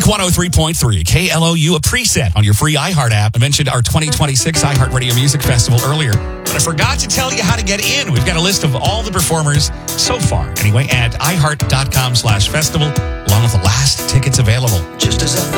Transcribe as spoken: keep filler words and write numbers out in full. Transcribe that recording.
one oh three point three, K L O U, a preset on your free iHeart app. I mentioned our twenty twenty-six iHeartRadio Music Festival earlier, but I forgot to tell you how to get in. We've got a list of all the performers so far, anyway, at iHeart.com slash festival, along with the last tickets available. Just as I thought.